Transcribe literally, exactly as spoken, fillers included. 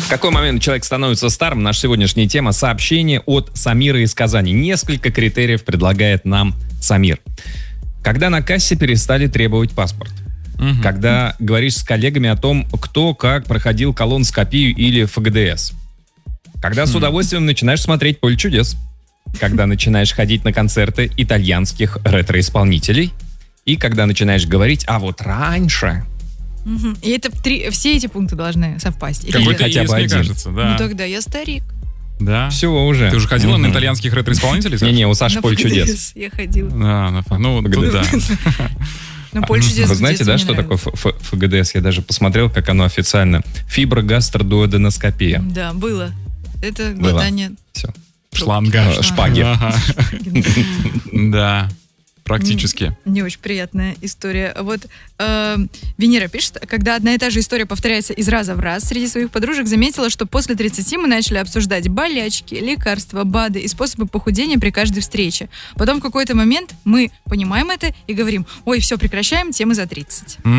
какой момент человек становится старым? Наша сегодняшняя тема — сообщение от Самира из Казани. Несколько критериев предлагает нам Самир. Когда на кассе перестали требовать паспорт. Угу. Когда говоришь с коллегами о том, кто как проходил колоноскопию или эф гэ дэ эс. Когда с удовольствием начинаешь смотреть «Поле чудес». Когда начинаешь ходить на концерты итальянских ретро-исполнителей. И когда начинаешь говорить «а вот раньше». Угу. И это три, все эти пункты должны совпасть. Как будто хотя бы один. Кажется, да. Ну тогда я старик. Да. Все уже. Ты уже ходила угу. на итальянских ретро-исполнителей? Не-не, у Саши «Поле чудес». Я ходила. Да, на, ну, тут да. Ну, «Поле чудес». Вы знаете, да, что такое эф гэ дэ эс? Я даже посмотрел, как оно официально. Фиброгастродуоденоскопия. Да, было. Это глотание. Все. Шланга. Шпаги. Да. Практически. Не, не очень приятная история. Вот э, Венера пишет, когда одна и та же история повторяется из раза в раз, среди своих подружек заметила, что после тридцати мы начали обсуждать болячки, лекарства, БАДы и способы похудения при каждой встрече. Потом в какой-то момент мы понимаем это и говорим: ой, все, прекращаем, темы за тридцать.